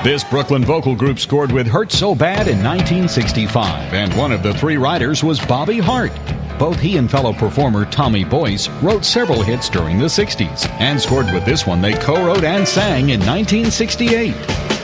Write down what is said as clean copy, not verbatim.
This Brooklyn vocal group scored with Hurt So Bad in 1965, and one of the three writers was Bobby Hart. Both he and fellow performer Tommy Boyce wrote several hits during the 60s, and scored with this one they co-wrote and sang in 1968.